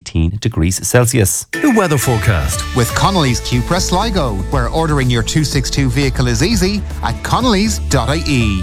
18 degrees Celsius. The weather forecast with Connolly's Cupra Sligo, where ordering your 262 vehicle is easy at connellys.ie.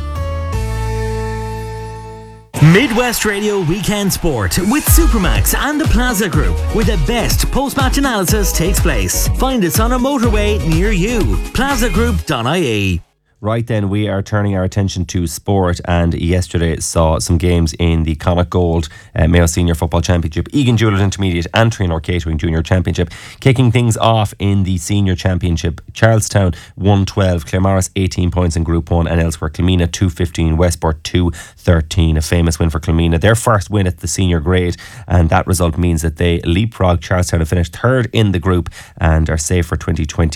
Midwest Radio Weekend Sport with Supermax and the Plaza Group, where the best post-match analysis takes place. Find us on a motorway near you. plazagroup.ie. Right then, we are turning our attention to sport, and yesterday saw some games in the Connacht Gold Mayo Senior Football Championship, Egan Jewelers Intermediate and Trinor Catering Junior Championship. Kicking things off in the Senior Championship, Charlestown 112, Claremorris 18 points in Group 1, and elsewhere Kilmena 215, Westport 213. A famous win for Kilmena, their first win at the senior grade, and that result means that they leapfrog Charlestown and finished third in the group and are safe for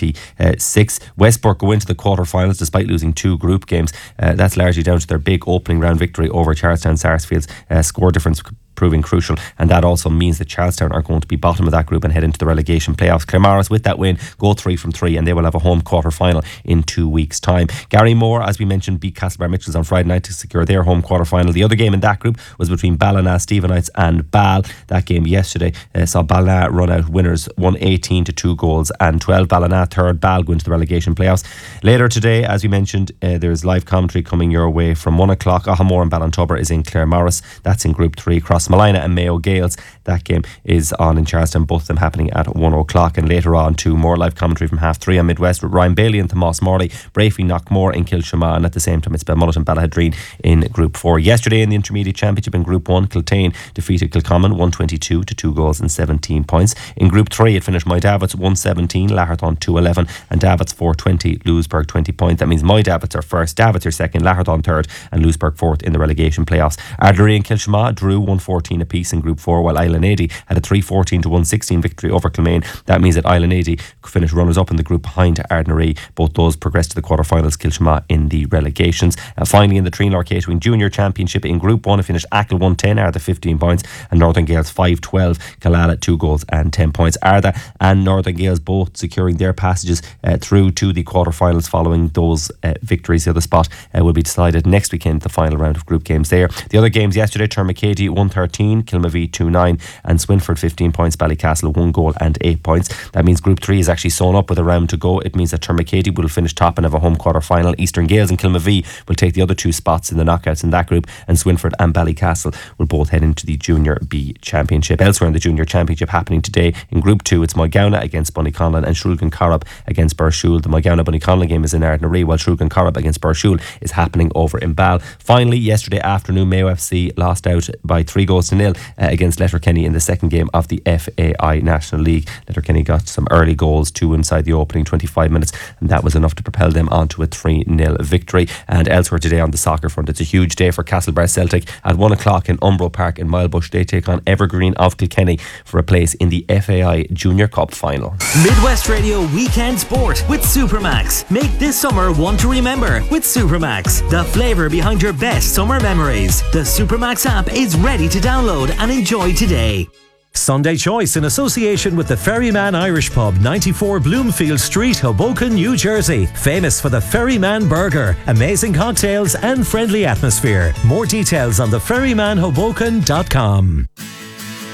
2026. Westport go into the quarterfinals despite losing 2 group games. That's largely down to their big opening round victory over Charlestown. Sarsfield's score difference proving crucial, and that also means that Charlestown are going to be bottom of that group and head into the relegation playoffs. Claremorris, with that win, go 3 from 3, and they will have a home quarter final in 2 weeks' time. Garrymore, as we mentioned, beat Castlebar Mitchells on Friday night to secure their home quarter final. The other game in that group was between Ballina, Stephenites and Ball. That game yesterday saw Ballina run out winners 118 to 2 goals and 12. Ballina third, Ball go into the relegation playoffs. Later today, as we mentioned, there's live commentary coming your way from 1 o'clock. Ahamore and Ballintubber is in Claremorris. That's in Group 3. Crossmalina and Mayo Gales, that game is on in Charlestown, both of them happening at 1 o'clock. And later on, 2 more live commentary from 3:30 on Midwest with Ryan Bailey and Tomas Morley, Brafey Knockmore in Kilshamagh, and at the same time it's Belmullet and Ballahadreen in Group 4. Yesterday in the Intermediate Championship in Group 1, Kiltane defeated Kilcommon 122 to 2 goals and 17 points. In Group 3 it finished Moydavits 117, Laherthon 211 and Davits 420, Lewisburg 20 points. That means Moydavits are first, Davits are second, Laherthon third and Lewisburg fourth in the relegation playoffs. Ardlery and Kilshamagh drew 114 apiece in Group 4, while Islanady had a 314 to 116 victory over Kilmaine. That means that Islanady finished runners up in the group behind Ardnaree. Both those progressed to the quarterfinals, Kilshamagh in the relegations. Finally, in the Trinor Catering Junior Championship in Group 1, it finished Achill 110, Arda 15 points and Northern Gales 512, Killala 2 goals and 10 points. Arda and Northern Gales both securing their passages through to the quarterfinals following those victories. The other spot will be decided next weekend, the final round of group games there. The other games yesterday, Termacady 113, Kilmavee 2-9 and Swinford 15 points, Ballycastle 1 goal and 8 points. That means Group 3 is actually sewn up with a round to go. It means that Termacady will finish top and have a home quarter final. Eastern Gales and Kilmavee will take the other 2 spots in the knockouts in that group, and Swinford and Ballycastle will both head into the Junior B Championship. Elsewhere in the Junior Championship happening today in Group 2, it's Moygownagh against Bunnyconlon and Shulgan Corrib against Burshul. The Moygownagh Bunnyconlon game is in Ardnaree, while Shulgan Corrib against Burshul is happening over in Ball. Finally, yesterday afternoon, Mayo FC lost out by 3-0 against Letterkenny in the second game of the FAI National League. Letterkenny got some early goals, 2 inside the opening 25 minutes, and that was enough to propel them onto a 3-0 victory. And elsewhere today on the soccer front, it's a huge day for Castlebar Celtic. At 1 o'clock in Umbro Park in Milebush, they take on Evergreen of Kilkenny for a place in the FAI Junior Cup final. Midwest Radio Weekend Sport with Supermax. Make this summer one to remember with Supermax, the flavour behind your best summer memories. The Supermax app is ready to download and enjoy today. Sunday Choice in association with the Ferryman Irish Pub, 94 Bloomfield Street, Hoboken, New Jersey. Famous for the Ferryman Burger, amazing cocktails and friendly atmosphere. More details on theferrymanhoboken.com.